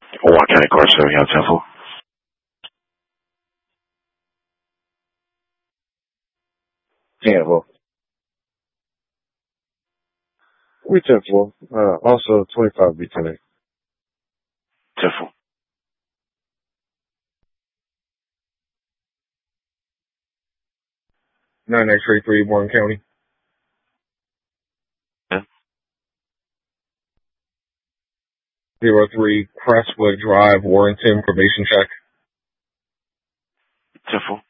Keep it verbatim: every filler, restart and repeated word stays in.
Warren County Court serving out ten four. ten four. We ten four. Uh, also twenty-five B ten eight. ten four. nine eight three three, Warren County. Yeah. Zero three Crestwood Drive, Warrenton, probation check. ten four.